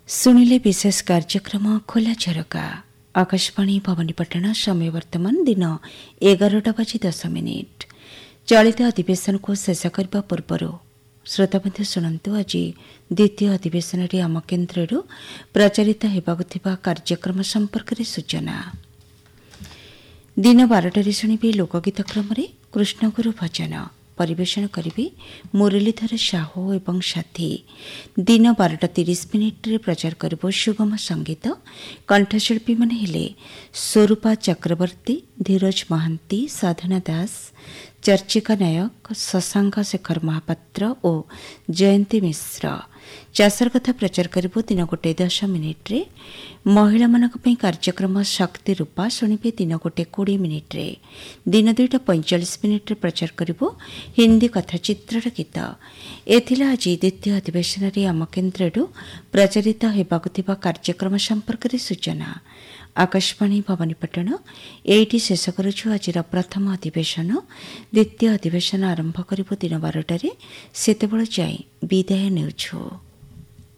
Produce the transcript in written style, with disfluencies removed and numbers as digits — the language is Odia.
ଶୁଣିଲେ ବିଶେଷ କାର୍ଯ୍ୟକ୍ରମ ଖୋଲା ଝରକା। ଆକାଶବାଣୀ ଭବାନୀପାଟଣା। ସମୟ ବର୍ତ୍ତମାନ ଦିନ 11:10। ଚଳିତ ଅଧିବେଶନକୁ ଶେଷ କରିବା ପୂର୍ବରୁ ଶ୍ରୋତାବନ୍ଧୁ ଶୁଣନ୍ତୁ ଆଜି ଦ୍ୱିତୀୟ ଅଧିବେଶନରେ ଆମ କେନ୍ଦ୍ରରୁ ପ୍ରଚାରିତ ହେବାକୁ ଥିବା କାର୍ଯ୍ୟକ୍ରମ ସମ୍ପର୍କରେ ସୂଚନା। ଦିନ 12ଟାରେ ଶୁଣିବେ ଲୋକଗୀତ କ୍ରମରେ କୃଷ୍ଣଗୁରୁ ଭଜନ। ପରିବେଷଣ କରିବେ ମୁରଲୀଧର ସାହୁ ଏବଂ ସାଥୀ। ଦିନ 12:30 ପ୍ରଚାର କରିବ ସୁଗମ ସଙ୍ଗୀତ। କଣ୍ଠଶିଳ୍ପୀମାନେ ହେଲେ ସ୍ୱରୂପା ଚକ୍ରବର୍ତ୍ତୀ, ଧୀରଜ ମହାନ୍ତି, ସାଧନା ଦାସ, ଚର୍ଚ୍ଚିକା ନାୟକ, ଶଶାଙ୍କ ଶେଖର ମହାପାତ୍ର ଓ ଜୟନ୍ତୀ ମିଶ୍ର। ଚାଷର କଥା ପ୍ରଚାର କରିବ ଦିନ 1:10। ମହିଳାମାନଙ୍କ ପାଇଁ କାର୍ଯ୍ୟକ୍ରମ ଶକ୍ତି ରୂପା ଶୁଣିବେ ଦିନ 1:20। ଦିନ 2:45 ପ୍ରଚାର କରିବ ହିନ୍ଦୀ କଥାଚିତ୍ରର ଗୀତ। ଏଥିଲା ଆଜି ଦ୍ୱିତୀୟ ଅଧିବେଶନରେ ଆମ କେନ୍ଦ୍ରରୁ ପ୍ରଚାରିତ ହେବାକୁ ଥିବା କାର୍ଯ୍ୟକ୍ରମ ସମ୍ପର୍କରେ ସୂଚନା। ଆକାଶବାଣୀ ଭବାନୀପାଟଣା। ଏଇଠି ଶେଷ କରୁଛୁ ଆଜିର ପ୍ରଥମ ଅଧିବେଶନ। ଦ୍ୱିତୀୟ ଅଧିବେଶନ ଆରମ୍ଭ କରିବ ଦିନ 12ଟାରେ। ସେତେବେଳେ ଯାଇ ବିଦାୟ ନେଉଛୁ।